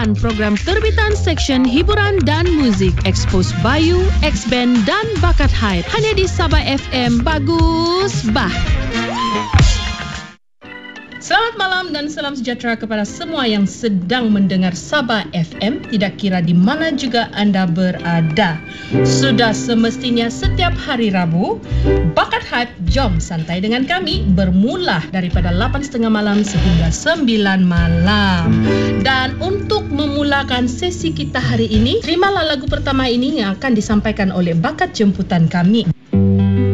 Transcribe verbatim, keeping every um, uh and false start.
lapan program terbitan Seksyen Hiburan dan Muzik Expose Bayu, X-Band dan Bakat Hype hanya di Sabah F M. Bagus bah. Selamat malam dan salam sejahtera kepada semua yang sedang mendengar Sabah F M, tidak kira di mana juga anda berada. Sudah semestinya setiap hari Rabu, Bakat Hype jom santai dengan kami bermula daripada lapan tiga puluh malam sehingga sembilan malam. Dan untuk memulakan sesi kita hari ini, terimalah lagu pertama ini yang akan disampaikan oleh bakat jemputan kami,